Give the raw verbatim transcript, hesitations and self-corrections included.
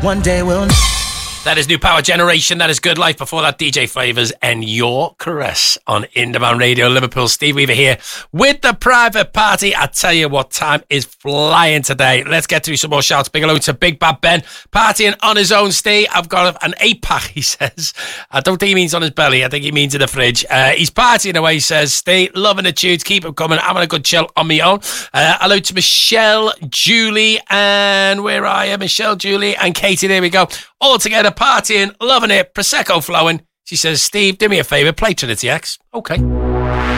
One day we'll... That is New Power Generation. That is Good Life. Before that, D J Flavors and Your Caress on Indie Radio Liverpool. Steve Weaver here with the private party. I tell you what, time is flying today. Let's get through some more shouts. Big hello to Big Bad Ben, partying on his own, Steve. I've got an eight-pack, he says. I don't think he means on his belly. I think he means in the fridge. Uh, he's partying away, he says. Steve, loving the tunes. Keep them coming. Having a good chill on my own. Uh, hello to Michelle, Julie, and where are you? Michelle, Julie, and Katie. There we go. All together, partying, loving it, Prosecco flowing. She says, Steve, do me a favour, play Trinity X. Okay.